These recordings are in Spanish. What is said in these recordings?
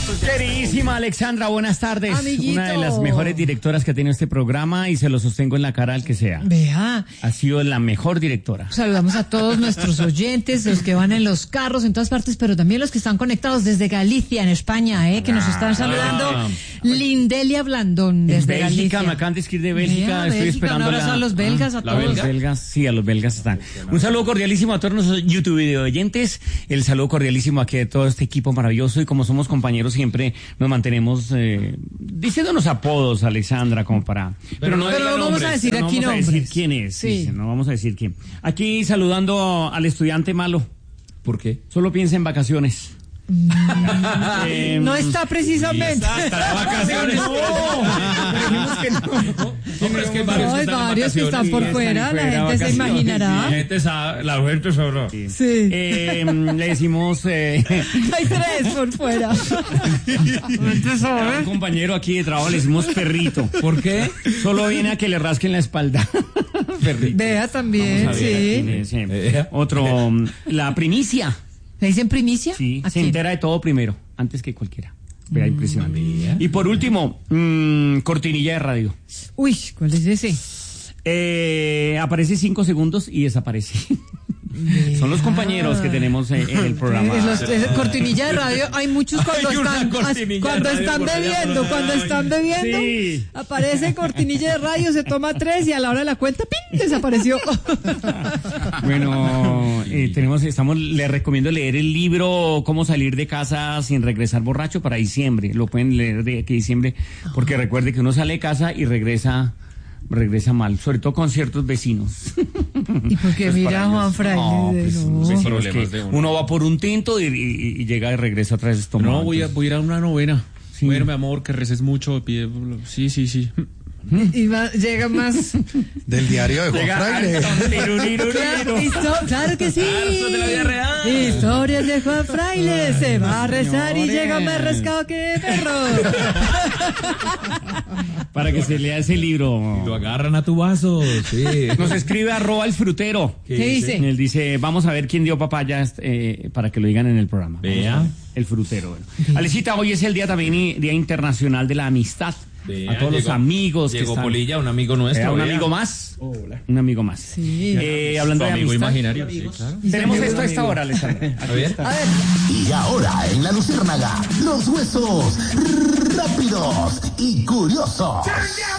Queridísima Alexandra, buenas tardes. Amiguito. Una de las mejores directoras que ha tenido este programa y se lo sostengo en la cara al que sea. Vea, Ha sido la mejor directora. saludamos a todos nuestros oyentes, los que van en los carros en todas partes, pero también los que están conectados desde Galicia, en España, que nos están saludando. Lindelia Blandón, desde Bélgica, Galicia. me acaban de escribir de Bélgica. Vea, Estoy Bélgica, esperando un abrazo a los belgas, a todos. Los belgas, sí, a los belgas están. Un saludo cordialísimo a todos nuestros YouTube video oyentes. El saludo cordialísimo aquí de todo este equipo maravilloso. Y como somos compañeros, siempre nos mantenemos diciéndonos apodos, Alexandra, como para. Pero no vamos a decir aquí No vamos a nombres. decir quién es. Sí. No vamos a decir quién. Aquí saludando al estudiante malo. ¿Por qué? Solo piensa en vacaciones. No está precisamente. Hasta vacaciones. Dijimos que no. Hombre, es que No, hay varios que están por están fuera, la fuera, gente se vacaciones, imaginará. La gente sabrá. Sí. Le decimos Hay tres por fuera. a un compañero aquí de trabajo le decimos perrito. ¿Por qué? Solo viene a que le rasquen la espalda. Perrito. Vea también, Vamos a ver quién sí. es, Otro, la primicia. ¿Le dicen primicia? Sí, ¿A se quién? entera de todo primero, antes que cualquiera. Vea, impresionante. Y por último, cortinilla de radio. Uy, ¿cuál es ese? Aparece 5 segundos y desaparece. Son los compañeros que tenemos en el programa. Cortinilla de radio, hay muchos cuando Hay una están cortinilla cuando de radio están por allá, bebiendo, por allá. cuando están bebiendo, Sí. aparece cortinilla de radio, se toma 3 y a la hora de la cuenta, ¡pin! Desapareció. Bueno, le recomiendo leer el libro Cómo salir de casa sin regresar borracho para diciembre. Lo pueden leer de aquí a diciembre, porque recuerde que uno sale de casa y regresa mal, sobre todo con ciertos vecinos. Y porque mira Juan Fraile, No, pues, no. vecinos Problemas que de uno. uno va por un tinto y llega y regresa otra vez tomado. No, voy a ir a una novena. Sí. Bueno, mi amor, que reces mucho. Pide... Sí. Y llega más. Del diario de Juan Llega Fraile. Claro que sí. Eso de la vida real. Historias de Juan Fraile. Se va a rezar y señores. llega más rascado que perro. Para que se lea ese libro. Lo agarran a tu vaso. Sí. Nos escribe @el frutero. ¿Qué dice? Él dice, vamos a ver quién dio papayas para que lo digan en el programa. Vea. Vamos a ver. El frutero. Bueno. Alecita, hoy es el día también, Día Internacional de la Amistad. Vea, a todos los llegó- amigos que Llegó están. Polilla, un amigo nuestro. Un vea. amigo más. Hola. Un amigo más. Sí. Hablando Tu de amigo amistad. imaginario. Sí, claro. Tenemos esto a esta hora, Alexandra. A ver. A ver, Y ahora en La Luciérnaga, los huesos rápidos y curiosos.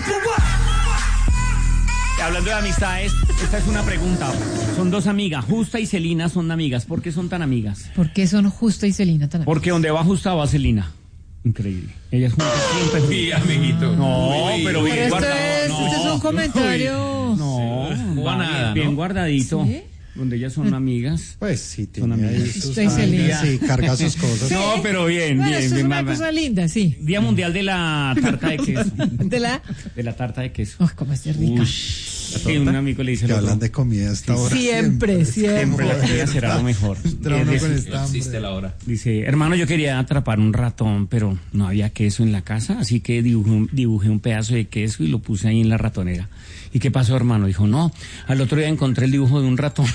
Hablando de amistades, esta es una pregunta. Son dos amigas, Justa y Celina son amigas. ¿Por qué son tan amigas? ¿por qué son Justa y Celina tan Porque donde va Justa va Celina. Increíble. Ellas juntas siempre. Sí, amiguito. No, Uy, pero uy, bien Pero guardado. este es un comentario. No, Juanada, bien ¿no? guardadito. ¿Sí? Donde ellas son amigas. Pues sí, Son tenía ahí amigas. sus Estoy feliz. amigas y carga sus cosas. No, pero bien, Bueno, bien, esto es bien. una mamá. cosa linda, sí. Día Mundial de la Tarta de Queso. De la. De la tarta de queso. Oh, cómo es rica. Sí, un amigo le dice Que al otro, hablan de comida a esta hora. Siempre. siempre la comida será lo mejor. Entra Y él uno dice- con esta hambre. Existe la hora. Dice, hermano, yo quería atrapar un ratón, pero no había queso en la casa, así que dibujé un pedazo de queso y lo puse ahí en la ratonera. ¿Y qué pasó, hermano? Dijo, no, al otro día encontré el dibujo de un ratón.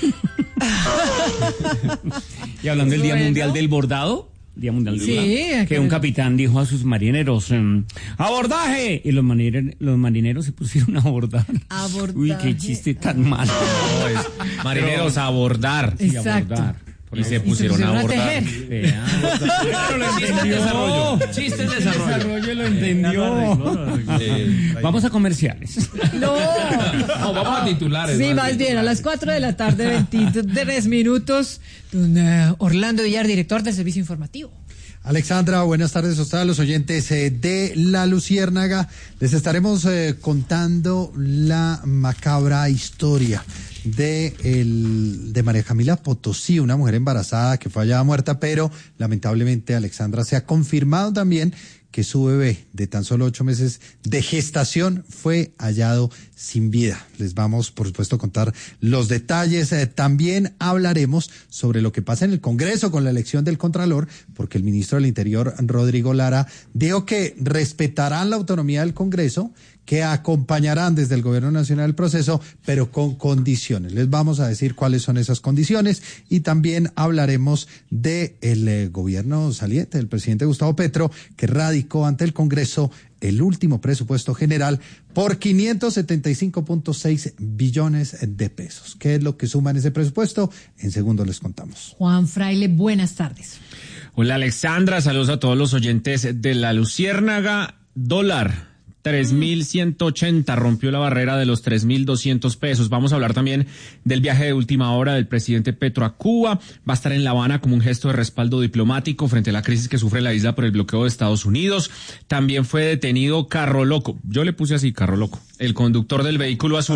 Y hablando del Día Bueno. Mundial del Bordado, Día Mundial del Sí, Bordado, que un capitán dijo a sus marineros, ¡abordaje! Y los marineros se pusieron a abordar. Abordaje. Uy, qué chiste tan malo. No, es marineros a abordar. Sí, Exacto. abordar. Y se pusieron a abordar. tejer. Vea. Pero lo entendió. Desarrollo. Chiste en desarrollo. Lo entendió. Vamos a comerciales. No. No, vamos a titulares. Sí, más bien, a las 4 de la tarde, 23 minutos, don Orlando Villar, director del Servicio Informativo. Alexandra, buenas tardes a ustedes, los oyentes de La Luciérnaga. Les estaremos contando la macabra historia de María Camila Potosí, una mujer embarazada que fue hallada muerta, pero lamentablemente, Alexandra, se ha confirmado también que su bebé de tan solo 8 meses de gestación fue hallado sin vida. Les vamos, por supuesto, a contar los detalles. También hablaremos sobre lo que pasa en el Congreso con la elección del Contralor, porque el ministro del Interior, Rodrigo Lara, dijo que respetarán la autonomía del Congreso, que acompañarán desde el Gobierno Nacional el proceso, pero con condiciones. Les vamos a decir cuáles son esas condiciones y también hablaremos del gobierno saliente, del presidente Gustavo Petro, que radicó ante el Congreso el último presupuesto general por 575.6 billones de pesos. ¿Qué es lo que suma en ese presupuesto? En segundo les contamos. Juan Fraile, buenas tardes. Hola Alexandra, saludos a todos los oyentes de La Luciérnaga. Dólar 3.180, rompió la barrera de los 3.200 pesos. Vamos a hablar también del viaje de última hora del presidente Petro a Cuba. Va a estar en La Habana como un gesto de respaldo diplomático frente a la crisis que sufre la isla por el bloqueo de Estados Unidos. También fue detenido Carro Loco. Yo le puse así, Carro Loco, el conductor del vehículo azul